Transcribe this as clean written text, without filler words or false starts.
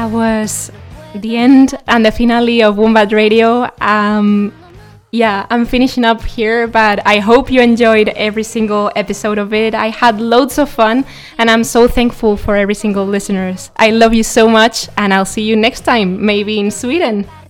that was the end and the finale of Wombat Radio. I'm finishing up here, but I hope you enjoyed every single episode of it. I had loads of fun, and I'm so thankful for every single listeners. I love you so much, and I'll see you next time, maybe in Sweden.